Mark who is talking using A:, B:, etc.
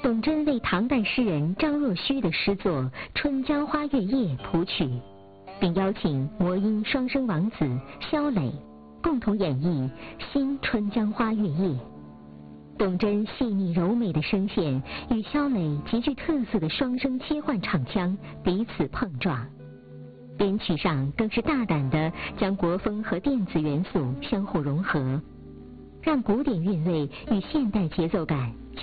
A: 董贞为唐代诗人张若虚的诗作《春江花月夜》谱曲，并邀请魔音双声王子萧磊共同演绎新《春江花月夜》。董贞细腻柔美的声线与萧磊极具特色的双声切换唱腔彼此碰撞，编曲上更是大胆地将国风和电子元素相互融合，让古典韵味与现代节奏感